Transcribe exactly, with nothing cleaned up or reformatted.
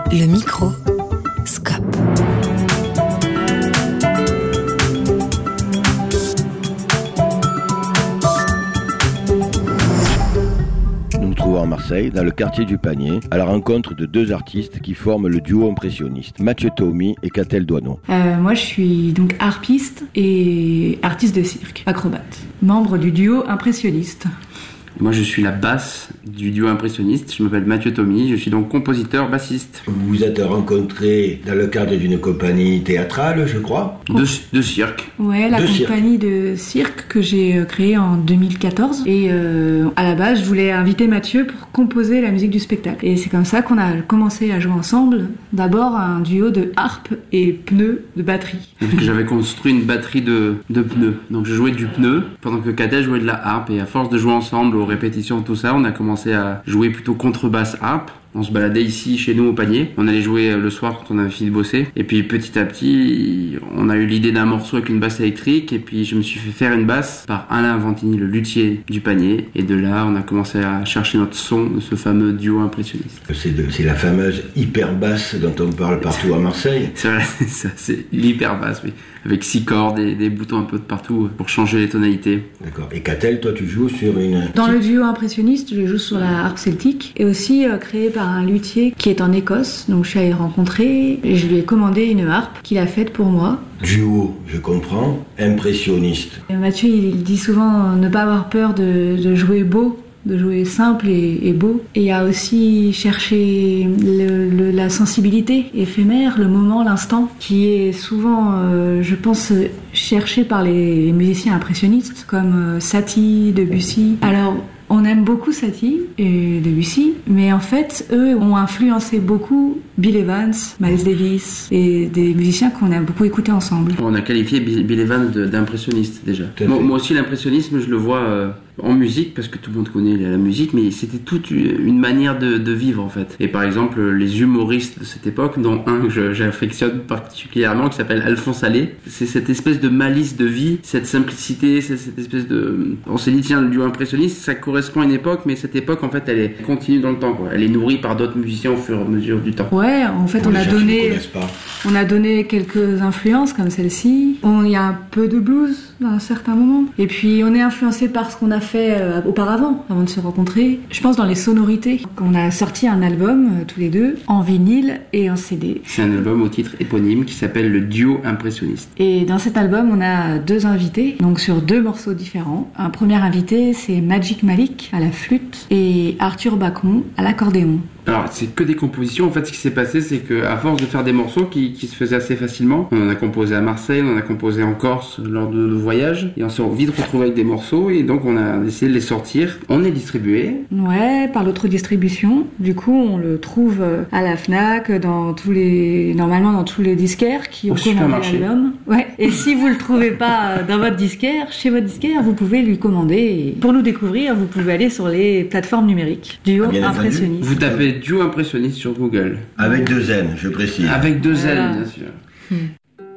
Le micro, Scope. Nous nous trouvons à Marseille, dans le quartier du Panier, à la rencontre de deux artistes qui forment le duo impressionniste, Mathieu Taumy et Catel Doisneau. Euh, moi, je suis donc harpiste et artiste de cirque, acrobate, membre du duo impressionniste. Moi, je suis la basse du duo impressionniste. Je m'appelle Mathieu Taumy. Je suis donc compositeur, bassiste. Vous vous êtes rencontrés dans le cadre d'une compagnie théâtrale, je crois. De, de cirque. Ouais, la de compagnie cirque. de cirque que j'ai créée en deux mille quatorze. Et euh, à la base, je voulais inviter Mathieu pour composer la musique du spectacle. Et c'est comme ça qu'on a commencé à jouer ensemble. D'abord, un duo de harpe et pneus de batterie. Parce que j'avais construit une batterie de, de pneus. Donc, je jouais du pneu pendant que Catel jouait de la harpe. Et à force de jouer ensemble aux répétitions, tout ça, on a commencé à jouer plutôt contrebasse harpe. On se baladait ici, chez nous, au Panier. On allait jouer le soir quand on avait fini de bosser. Et puis, petit à petit, on a eu l'idée d'un morceau avec une basse électrique. Et puis, je me suis fait faire une basse par Alain Vantini, le luthier du Panier. Et de là, on a commencé à chercher notre son de ce fameux duo impressionniste. C'est, de, c'est la fameuse hyper basse dont on parle partout à Marseille. C'est vrai, ça, c'est l'hyper basse, oui. Avec six cordes et des boutons un peu de partout pour changer les tonalités. D'accord. Et Catel, toi, tu joues sur une... Dans le duo impressionniste, je joue sur la harpe celtique et aussi euh, créé par un luthier qui est en Écosse. Donc je suis allée le rencontrer et je lui ai commandé une harpe qu'il a faite pour moi. Duo, je comprends, impressionniste. Et Mathieu, il dit souvent ne pas avoir peur de, de jouer beau, de jouer simple et, et beau. Et il y a aussi cherché le, le, la sensibilité éphémère, le moment, l'instant, qui est souvent, euh, je pense, cherché par les, les musiciens impressionnistes, comme euh, Satie, Debussy. Alors, on aime beaucoup Satie et Debussy, mais en fait, eux ont influencé beaucoup Bill Evans, Miles Davis et des musiciens qu'on a beaucoup écoutés ensemble. On a qualifié Bill Evans de, d'impressionniste déjà. Moi, moi aussi, l'impressionnisme, je le vois euh, en musique, parce que tout le monde connaît la musique, mais c'était toute une manière de, de vivre en fait. Et par exemple, les humoristes de cette époque, dont un que je, j'affectionne particulièrement, qui s'appelle Alphonse Allais, c'est cette espèce de malice de vie, cette simplicité, c'est cette espèce de... On s'est dit, tiens, le duo impressionniste, ça correspond à une époque, mais cette époque, en fait, elle est continue dans le temps, quoi. Elle est nourrie par d'autres musiciens au fur et à mesure du temps. Ouais, en fait, Pour on les a gens qui ne donné, connaissent pas. on a donné quelques influences comme celle-ci. On, il y a un peu de blues dans un certain moment. Et puis, on est influencé par ce qu'on a fait euh, auparavant, avant de se rencontrer. Je pense dans les sonorités. On a sorti un album, euh, tous les deux, en vinyle et en C D. C'est un album au titre éponyme qui s'appelle Le Duo Impressionniste. Et dans cet album, on a deux invités, donc sur deux morceaux différents. Un premier invité, c'est Magic Malik à la flûte et Arthur Bacon à l'accordéon. Alors, c'est que des compositions. En fait, ce qui s'est passé, c'est qu'à force de faire des morceaux qui, qui se faisaient assez facilement, on en a composé à Marseille, on en a composé en Corse lors de nos voyages, et on s'est vite retrouvé avec des morceaux, et donc on a essayé de les sortir. On est distribué. Ouais, par l'autre distribution. Du coup, on le trouve à la Fnac, dans tous les, normalement dans tous les disquaires qui ont Au commandé supermarché. l'album. Ouais. Et si vous le trouvez pas dans votre disquaire, chez votre disquaire, vous pouvez lui commander. Et pour nous découvrir, vous pouvez aller sur les plateformes numériques. Duo Bien entendu. impressionniste. Vous tapez Duo Impressionniste sur Google. Avec deux N, je précise. Avec deux Voilà. L, bien sûr.